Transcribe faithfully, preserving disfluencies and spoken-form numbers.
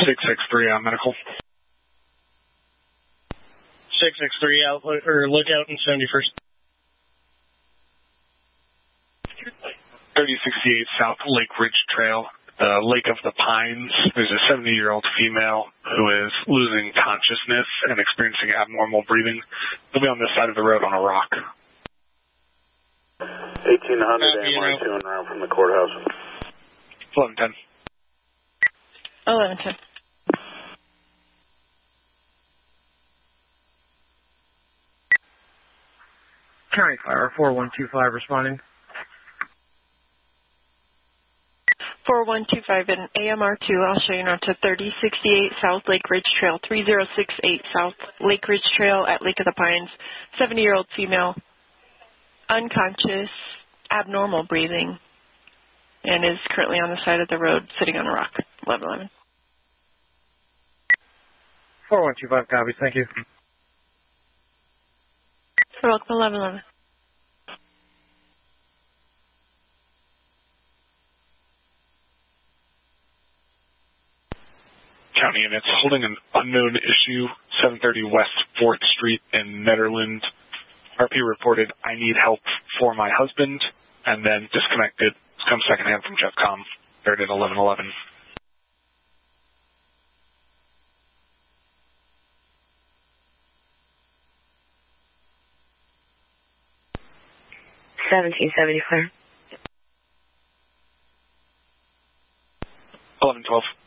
six six three on medical. six six three out, or lookout in seventy-first. thirty sixty-eight South Lake Ridge Trail, the Lake of the Pines. There's a seventy-year-old female who is losing consciousness and experiencing abnormal breathing. They'll be on this side of the road on a rock. eighteen hundred A M R two and around from the courthouse. eleven ten. eleven ten. County Fire, four one two five responding. four one two five in A M R two, I'll show you now to thirty sixty-eight South Lake Ridge Trail, three zero six eight South Lake Ridge Trail at Lake of the Pines, seventy-year-old female, unconscious, abnormal breathing, and is currently on the side of the road sitting on a rock. eleven eleven. four one two five copies, thank you. You're welcome, eleven eleven. County units holding an unknown issue, seven thirty West fourth Street in Netherlands. R P reported, I need help for my husband, and then disconnected. It's come secondhand from JeffCom. Third at eleven eleven. seventeen seventy-four. eleven twelve.